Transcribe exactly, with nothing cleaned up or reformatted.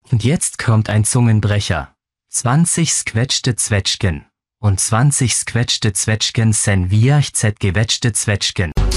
Und jetzt kommt ein Zungenbrecher. zwanzig squetschte Zwetschgen. Und zwanzig squetschte Zwetschgen sen viach zet gewetschte Zwetschgen.